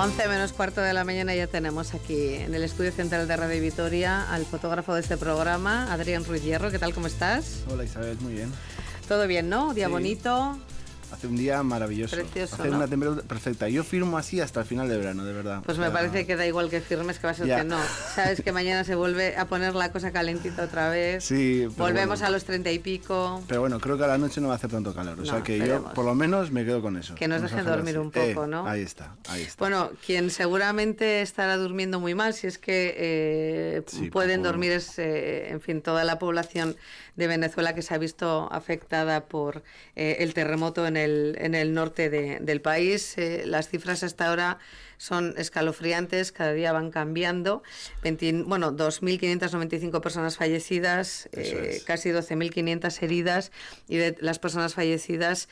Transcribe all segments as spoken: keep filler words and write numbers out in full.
once menos cuarto de la mañana ya tenemos aquí en el estudio central de Radio Vitoria al fotógrafo de este programa, Adrián Ruiz Hierro. ¿Qué tal? ¿Cómo estás? Hola Isabel, muy bien. Todo bien, ¿no? Día sí. bonito. Hace un día maravilloso. Precioso, Hace ¿no? una temperatura perfecta. Yo firmo así hasta el final de verano, de verdad. Pues o sea, me parece que da igual que firmes, que va a ser ya. que no. Sabes que mañana se vuelve a poner la cosa calentita otra vez. Sí. Pero Volvemos bueno, a los treinta y pico. Pero bueno, creo que a la noche no va a hacer tanto calor. O No, sea que veremos. yo por lo menos me quedo con eso. Que nos Vamos a dejen dejarlo dormir así. un poco, eh, ¿no? Ahí está, ahí está. Bueno, quien seguramente estará durmiendo muy mal, si es que eh, Sí, pueden poco... dormir, es, eh, en fin, toda la población de Venezuela que se ha visto afectada por eh, el terremoto en el, en el norte de, del país. Eh, las cifras hasta ahora son escalofriantes, cada día van cambiando. veinte, bueno, dos mil quinientas noventa y cinco personas fallecidas, eh, es. casi doce mil quinientas heridas, y de las personas fallecidas,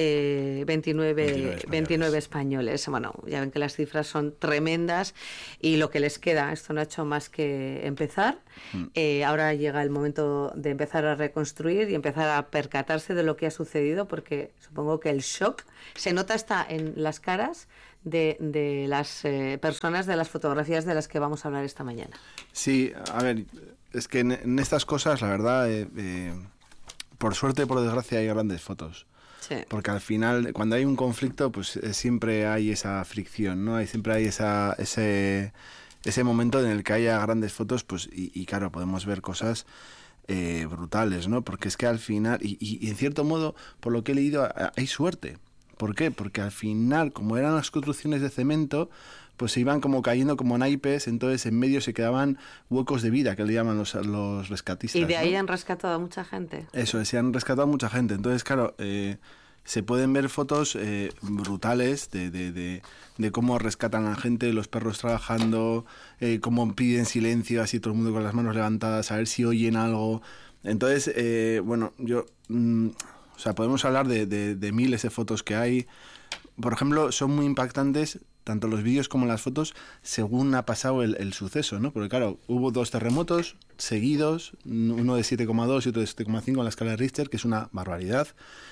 eh, veintinueve, veintinueve españoles. veintinueve españoles. Bueno, ya ven que las cifras son tremendas y lo que les queda, esto no ha hecho más que empezar. Mm. Eh, ahora llega el momento de empezar a reconstruir y empezar a percatarse de lo que ha sucedido, porque supongo que el shock se nota hasta en las caras de, de las eh, personas de las fotografías de las que vamos a hablar esta mañana. Sí, a ver, es que en, en estas cosas, la verdad, eh, eh, por suerte, por desgracia, hay grandes fotos. Sí. Porque al final, cuando hay un conflicto, pues eh, siempre hay esa fricción, ¿no? Hay, siempre hay esa, ese, ese momento en el que haya grandes fotos, pues y, y claro, podemos ver cosas eh, brutales, ¿no? Porque es que al final, y, y, y en cierto modo, por lo que he leído, hay suerte. ¿Por qué? Porque al final, como eran las construcciones de cemento, pues se iban como cayendo como naipes, entonces en medio se quedaban huecos de vida, que le llaman los, los rescatistas. Y de ahí, ¿no?, han rescatado a mucha gente. Eso, se han rescatado a mucha gente. Entonces, claro, eh, se pueden ver fotos eh, brutales de, de, de, de cómo rescatan a la gente, los perros trabajando, eh, cómo piden silencio, así todo el mundo con las manos levantadas, a ver si oyen algo. Entonces, eh, bueno, yo... Mmm, o sea, podemos hablar de, de, de miles de fotos que hay. Por ejemplo, son muy impactantes tanto los vídeos como las fotos según ha pasado el, el suceso, ¿no? Porque claro, hubo dos terremotos seguidos, uno de siete coma dos y otro de siete coma cinco en la escala de Richter, que es una barbaridad.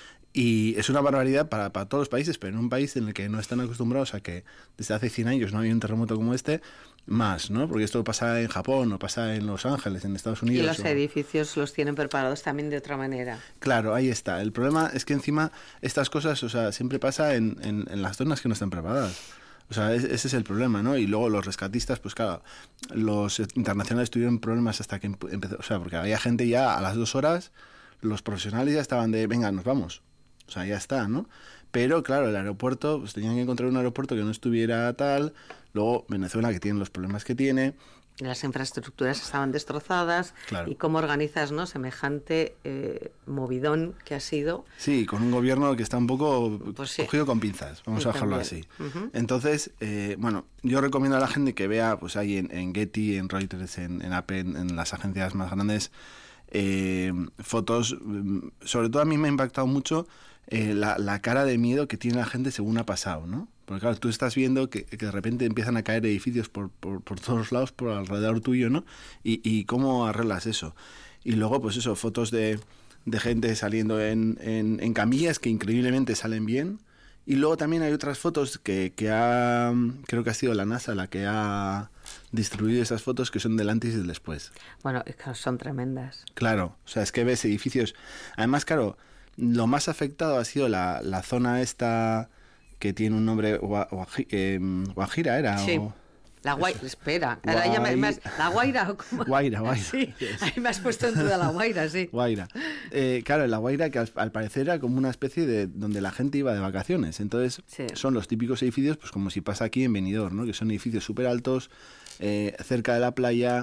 Y es una barbaridad para, para todos los países, pero en un país en el que no están acostumbrados a que desde hace cien años no había un terremoto como este, más, ¿no? Porque esto pasa en Japón, o pasa en Los Ángeles, en Estados Unidos. Y los o... edificios los tienen preparados también de otra manera. Claro, ahí está. El problema es que encima estas cosas, o sea, siempre pasa en, en, en las zonas que no están preparadas. O sea, es, ese es el problema, ¿no? Y luego los rescatistas, pues claro, los internacionales tuvieron problemas hasta que empezó, o sea, porque había gente ya a las dos horas, los profesionales ya estaban de, venga, nos vamos. O sea, ya está, ¿no? Pero, claro, el aeropuerto, pues tenían que encontrar un aeropuerto que no estuviera tal. Luego, Venezuela, que tiene los problemas que tiene. Las infraestructuras estaban destrozadas. Claro. Y cómo organizas, ¿no?, semejante eh, movidón que ha sido. Sí, con un gobierno que está un poco pues sí. cogido con pinzas, vamos sí, a dejarlo también. así. Uh-huh. Entonces, eh, bueno, yo recomiendo a la gente que vea, pues ahí en, en Getty, en Reuters, en, en A P, en, en las agencias más grandes, eh, fotos. Sobre todo a mí me ha impactado mucho eh, la, la cara de miedo que tiene la gente según ha pasado, ¿no? Porque claro, tú estás viendo que, que de repente empiezan a caer edificios por, por, por todos lados, por alrededor tuyo, ¿no? Y, y cómo arreglas eso. Y luego, pues eso, fotos de, de gente saliendo en, en, en camillas que increíblemente salen bien. Y luego también hay otras fotos que, que ha, creo que ha sido la NASA la que ha distribuido esas fotos, que son del antes y del después. Bueno, son tremendas. Claro, o sea, es que ves edificios. Además, claro, lo más afectado ha sido la, la zona esta que tiene un nombre, Guajira, eh, Guajira era. Sí. O... La Guaira, espera, ahora ya me, me has, la Guaira. ¿Cómo? Guaira, Guaira. Sí, ahí me has puesto en duda la Guaira, sí. Guaira. Eh, claro, la Guaira, que al, al parecer era como una especie de donde la gente iba de vacaciones. Entonces, sí. Son los típicos edificios, pues como si pasa aquí en Benidorm, ¿no? Que son edificios súper altos, eh, cerca de la playa,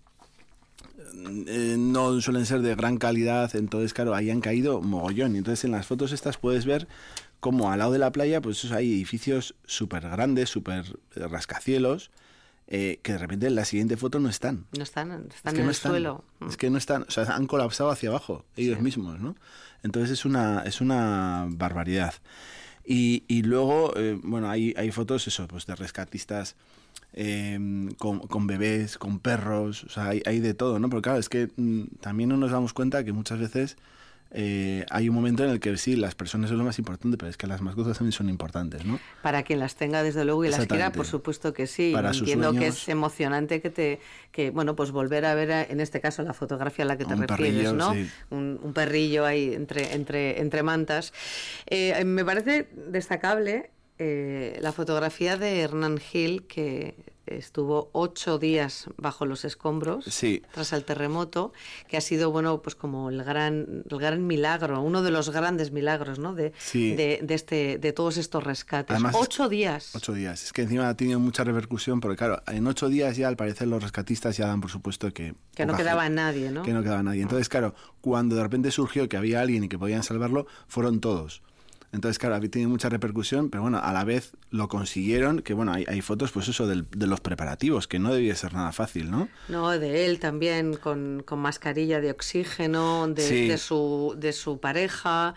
eh, no suelen ser de gran calidad. Entonces, claro, ahí han caído mogollón. Y entonces en las fotos estas puedes ver como al lado de la playa, pues hay edificios súper grandes, súper rascacielos, eh, que de repente en la siguiente foto no están. No están, están es que en no el están, suelo. Es que no están, o sea, han colapsado hacia abajo ellos sí. mismos, ¿no? Entonces es una, es una barbaridad. Y, y luego, eh, bueno, hay, hay fotos, eso, pues de rescatistas eh, con, con bebés, con perros, o sea, hay, hay de todo, ¿no? Porque claro, es que mm, también no nos damos cuenta que muchas veces eh, hay un momento en el que sí, las personas son lo más importante, pero es que las mascotas también son importantes, ¿no? Para quien las tenga, desde luego, y las quiera, por supuesto que sí. Para Entiendo sus que dueños, es emocionante que te, que bueno, pues volver a ver, a, en este caso, la fotografía a la que te un refieres, perrillo, ¿no? sí. Un, un perrillo ahí entre, entre, entre mantas. Eh, me parece destacable eh, la fotografía de Hernán Gil, que estuvo ocho días bajo los escombros, sí, tras el terremoto, que ha sido, bueno, pues como el gran, el gran milagro, uno de los grandes milagros, ¿no? De, sí. de, de, este, de todos estos rescates. Además, ocho días. Ocho días. Es que encima ha tenido mucha repercusión, porque claro, en ocho días ya al parecer los rescatistas ya dan por supuesto que... Que no quedaba gente, nadie, ¿no? Que no quedaba nadie. Entonces, claro, cuando de repente surgió que había alguien y que podían salvarlo, fueron todos. Entonces, claro, había tenido mucha repercusión, pero bueno, a la vez lo consiguieron, que bueno, hay, hay fotos, pues eso, del, de los preparativos, que no debía ser nada fácil, ¿no? No, de él también, con, con mascarilla de oxígeno, de, sí. de, su, de su pareja.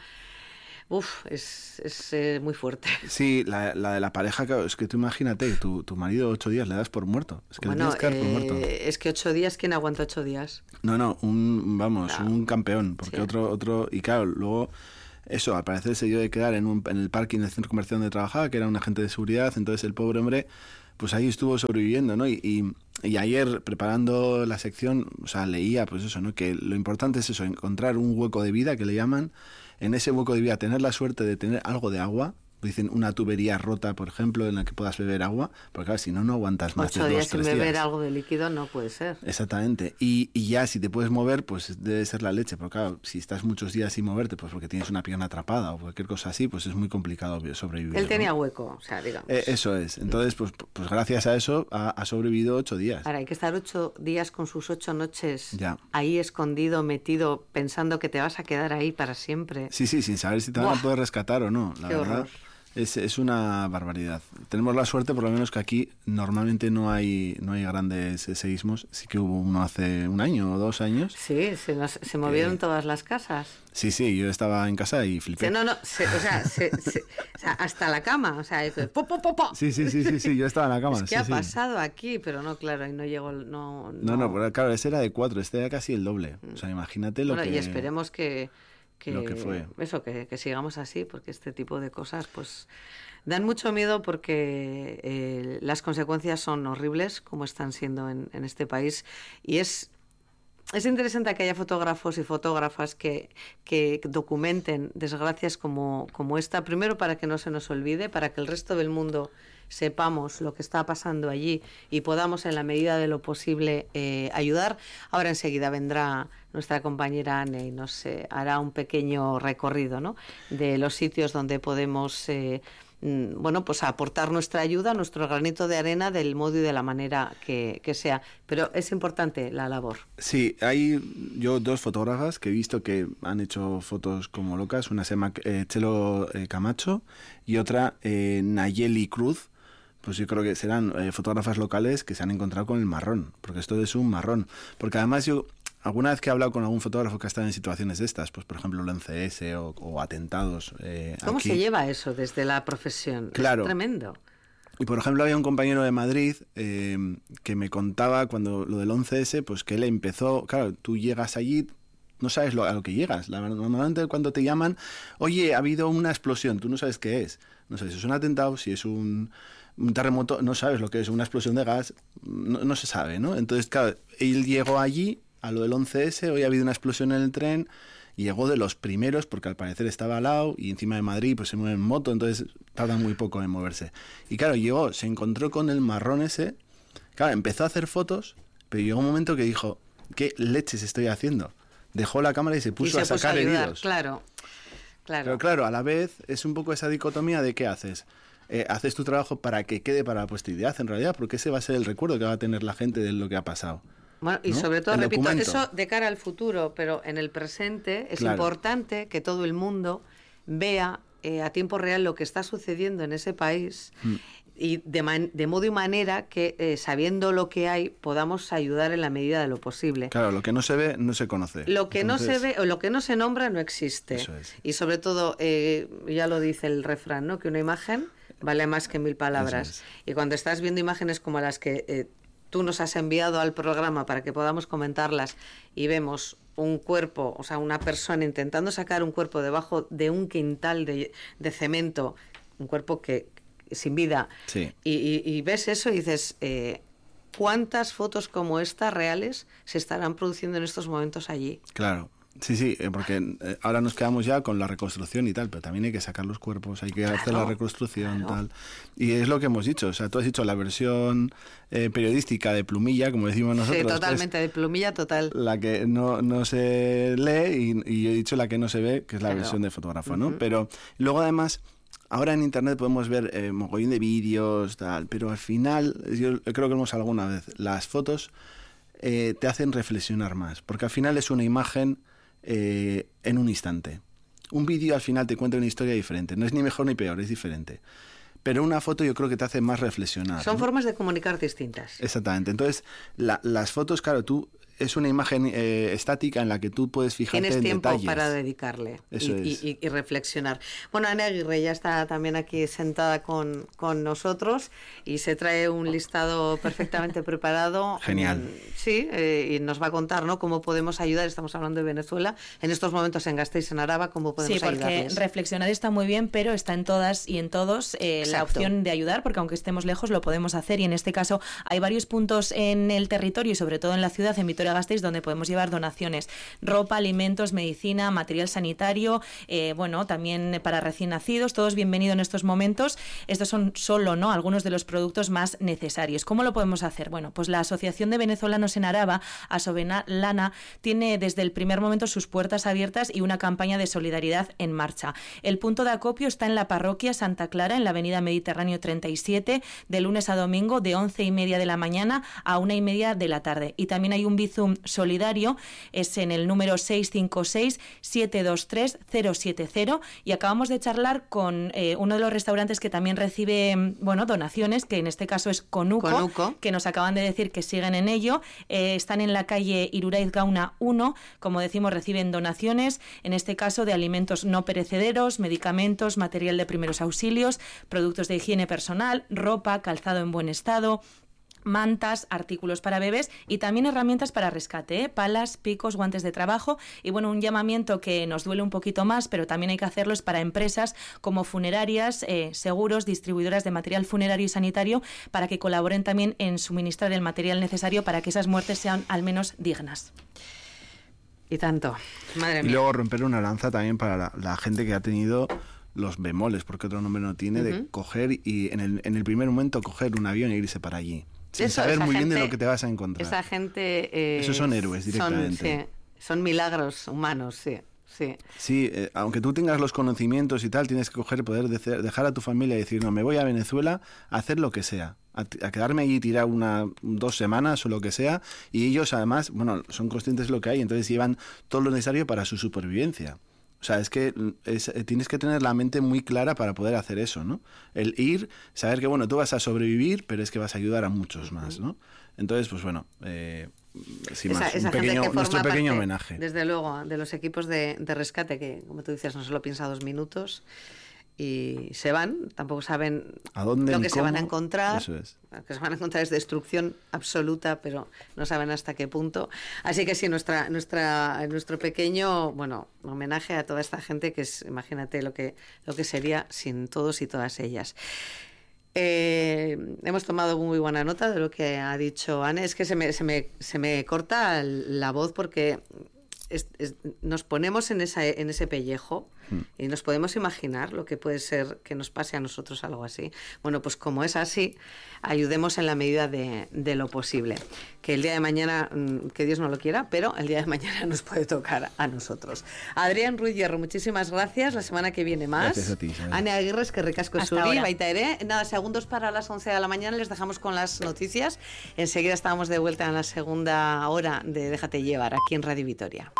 Uf, es, es eh, muy fuerte. Sí, la, la de la pareja, claro, es que tú imagínate, tu, tu marido ocho días le das por muerto. Es que bueno, le tienes que dar eh, por muerto. Es que ocho días, ¿quién aguanta ocho días? No, no, un, vamos, claro. un campeón, porque sí. otro, otro, y claro, luego... Eso, al parecer se dio de quedar en, un, en el parking del centro comercial donde trabajaba, que era un agente de seguridad, entonces el pobre hombre, pues ahí estuvo sobreviviendo, ¿no? Y, y, y ayer, preparando la sección, o sea, leía, pues eso, ¿no? Que lo importante es eso, encontrar un hueco de vida, que le llaman, en ese hueco de vida tener la suerte de tener algo de agua, dicen una tubería rota, por ejemplo, en la que puedas beber agua, porque claro, si no, no aguantas más de dos, Ocho días sin beber días. algo de líquido no puede ser. Exactamente. Y, y ya si te puedes mover, pues debe ser la leche, porque claro, si estás muchos días sin moverte, pues porque tienes una pierna atrapada o cualquier cosa así, pues es muy complicado sobrevivir. Él tenía ¿no? hueco, o sea, digamos. Eh, eso es. Entonces, pues, pues gracias a eso ha, ha sobrevivido ocho días. Ahora, hay que estar ocho días con sus ocho noches ya. ahí escondido, metido, pensando que te vas a quedar ahí para siempre. Sí, sí, sin saber si te van Buah. a poder rescatar o no, la Qué verdad. horror. Es, es una barbaridad. Tenemos la suerte, por lo menos, que aquí normalmente no hay no hay grandes seísmos. Sí que hubo uno hace un año o dos años. Sí, se, nos, se movieron que... todas las casas. Sí, sí, yo estaba en casa y flipé. Sí, no, no, se, o, sea, se, se, o sea, hasta la cama, o sea, po, po, po, po. Sí, sí, sí, sí, sí, yo estaba en la cama. Es que sí, ha sí. pasado aquí, pero no, claro, ahí no llegó, no... No, no, no claro, ese era de cuatro, este era casi el doble. O sea, imagínate lo bueno, que... y esperemos que... que lo que fue. Eso, que, que sigamos así, porque este tipo de cosas, pues... Dan mucho miedo porque eh, las consecuencias son horribles, como están siendo en, en este país, y es, es interesante que haya fotógrafos y fotógrafas que, que documenten desgracias como, como esta, primero para que no se nos olvide, para que el resto del mundo sepamos lo que está pasando allí y podamos en la medida de lo posible eh, ayudar. Ahora enseguida vendrá nuestra compañera Anne y nos eh, hará un pequeño recorrido, ¿no?, de los sitios donde podemos... Eh, bueno, pues aportar nuestra ayuda, nuestro granito de arena del modo y de la manera que, que sea. Pero es importante la labor. Sí, hay yo dos fotógrafas que he visto que han hecho fotos como locas. Una se llama eh, Chelo eh, Camacho y otra eh, Nayeli Cruz. Pues yo creo que serán eh, fotógrafas locales que se han encontrado con el marrón, porque esto es un marrón. Porque además yo... Alguna vez que he hablado con algún fotógrafo que ha estado en situaciones de estas, pues por ejemplo el once ese o, o atentados. Eh, ¿Cómo aquí. se lleva eso desde la profesión? Claro. Es tremendo. Y por ejemplo había un compañero de Madrid eh, que me contaba cuando lo del once ese, pues que él empezó, claro, tú llegas allí, no sabes lo, a lo que llegas. La, normalmente cuando te llaman, oye, ha habido una explosión, tú no sabes qué es. No sabes si es un atentado, si es un... un terremoto, no sabes lo que es, una explosión de gas, no, no se sabe, ¿no? Entonces, claro, él llegó allí a lo del once ese, hoy ha habido una explosión en el tren, y llegó de los primeros, porque al parecer estaba al lado, y encima de Madrid pues se mueve en moto, entonces tarda muy poco en moverse. Y claro, llegó, se encontró con el marrón ese, claro, empezó a hacer fotos, pero llegó un momento que dijo, ¿qué leches estoy haciendo? Dejó la cámara y se puso y se a sacar puso a ayudar, heridos. Claro, claro. Pero claro, a la vez es un poco esa dicotomía de ¿qué haces? Eh, haces tu trabajo para que quede para la posteridad, en realidad, porque ese va a ser el recuerdo que va a tener la gente de lo que ha pasado. Bueno, y ¿no? sobre todo, el repito, documento. eso de cara al futuro, pero en el presente es claro. importante que todo el mundo vea eh, a tiempo real lo que está sucediendo en ese país mm. y de, man, de modo y manera que, eh, sabiendo lo que hay, podamos ayudar en la medida de lo posible. Claro, lo que no se ve, no se conoce. Lo que Entonces... no se ve o lo que no se nombra no existe. Eso es. Y sobre todo, eh, ya lo dice el refrán, ¿no?, que una imagen vale más que mil palabras. Es. Y cuando estás viendo imágenes como las que... Eh, tú nos has enviado al programa para que podamos comentarlas y vemos un cuerpo, o sea, una persona intentando sacar un cuerpo debajo de un quintal de, de cemento, un cuerpo que sin vida, sí. y, y, y ves eso y dices, eh, ¿cuántas fotos como estas reales se estarán produciendo en estos momentos allí? Claro. Sí, sí, porque ahora nos quedamos ya con la reconstrucción y tal, pero también hay que sacar los cuerpos, hay que claro, hacer la reconstrucción y claro. tal. Y es lo que hemos dicho, o sea, tú has dicho la versión eh, periodística de plumilla, como decimos nosotros. Sí, totalmente, de plumilla total. La que no, no se lee y, y he dicho la que no se ve, que es la claro. versión de fotógrafo, ¿no? Uh-huh. Pero luego además... Ahora en internet podemos ver eh, mogollón de vídeos, tal, pero al final, yo creo que hemos hablado alguna vez, las fotos eh, te hacen reflexionar más, porque al final es una imagen eh, en un instante. Un vídeo al final te cuenta una historia diferente, no es ni mejor ni peor, es diferente. Pero una foto yo creo que te hace más reflexionar. Son ¿no? formas de comunicar distintas. Exactamente. Entonces, la, las fotos, claro, tú... Es una imagen eh, estática en la que tú puedes fijarte en detalles. Tienes tiempo para dedicarle Eso y, es. y, y reflexionar. Bueno, Ane Aguirre ya está también aquí sentada con, con nosotros y se trae un listado perfectamente preparado. Genial. Sí, eh, y nos va a contar, ¿no?, cómo podemos ayudar. Estamos hablando de Venezuela. En estos momentos en Gasteiz, en Araba, ¿cómo podemos ayudarles? Sí, porque reflexionar está muy bien, pero está en todas y en todos eh, la opción de ayudar, porque aunque estemos lejos lo podemos hacer. Y en este caso hay varios puntos en el territorio y sobre todo en la ciudad, en Vitoria Gasteiz, donde podemos llevar donaciones, ropa, alimentos, medicina, material sanitario, eh, bueno, también para recién nacidos, todos bienvenidos en estos momentos. Estos son solo, ¿no?, algunos de los productos más necesarios. ¿Cómo lo podemos hacer? Bueno, pues la Asociación de Venezolanos en Araba, Asovenalana, tiene desde el primer momento sus puertas abiertas y una campaña de solidaridad en marcha. El punto de acopio está en la parroquia Santa Clara, en la avenida Mediterráneo treinta y siete, de lunes a domingo, de once y media de la mañana a una y media de la tarde. Y también hay un Bizum solidario, es en el número seis cinco seis, siete dos tres, cero siete cero, y acabamos de charlar con eh, uno de los restaurantes que también recibe, bueno, donaciones, que en este caso es Conuco, Conuco. que nos acaban de decir que siguen en ello. Eh, están en la calle Iruraiz Gauna uno, como decimos, reciben donaciones, en este caso de alimentos no perecederos, medicamentos, material de primeros auxilios, productos de higiene personal, ropa, calzado en buen estado, mantas, artículos para bebés y también herramientas para rescate, ¿eh? Palas, picos, guantes de trabajo. Y bueno, un llamamiento que nos duele un poquito más, pero también hay que hacerlo, es para empresas como funerarias, eh, seguros, distribuidoras de material funerario y sanitario, para que colaboren también en suministrar el material necesario para que esas muertes sean al menos dignas. Y tanto, madre mía. Y luego romper una lanza también para la, la gente que ha tenido los bemoles, porque otro nombre no tiene, uh-huh. de coger y en el, en el primer momento coger un avión e irse para allí. Sin Eso, saber muy gente, bien de lo que te vas a encontrar. Esa gente... Eh, Esos son héroes directamente. Son, sí, son milagros humanos, sí. Sí, sí eh, aunque tú tengas los conocimientos y tal, tienes que coger, poder de- dejar a tu familia y decir, no, me voy a Venezuela a hacer lo que sea, a, a quedarme allí tirado una, dos semanas o lo que sea, y ellos además, bueno, son conscientes de lo que hay, entonces llevan todo lo necesario para su supervivencia. O sea, es que es, tienes que tener la mente muy clara para poder hacer eso, ¿no? El ir, saber que, bueno, tú vas a sobrevivir, pero es que vas a ayudar a muchos más, ¿no? Entonces, pues bueno, eh, sin esa, más, esa un pequeño, nuestro pequeño parte, homenaje. Desde luego, de los equipos de, de rescate, que, como tú dices, no solo piensa dos minutos y se van, tampoco saben ¿A dónde lo que cómo? se van a encontrar. Eso es. Lo que se van a encontrar es destrucción absoluta, pero no saben hasta qué punto. Así que sí, nuestra, nuestra, nuestro pequeño, bueno, homenaje a toda esta gente que es, imagínate lo que, lo que sería sin todos y todas ellas. Eh, hemos tomado muy buena nota de lo que ha dicho Anne. Es que se me, se me, se me corta la voz porque es, es, nos ponemos en, esa, en ese pellejo y nos podemos imaginar lo que puede ser que nos pase a nosotros algo así. Bueno, pues como es así, ayudemos en la medida de, de lo posible. Que el día de mañana, que Dios no lo quiera, pero el día de mañana nos puede tocar a nosotros. Adrián Ruiz Hierro, muchísimas gracias. La semana que viene más. Gracias a ti, Isabel. Ane Aguirre, que ricasco suri, baita ere. Nada, segundos para las once de la mañana, les dejamos con las noticias. Enseguida estamos de vuelta en la segunda hora de Déjate llevar, aquí en Radio Vitoria.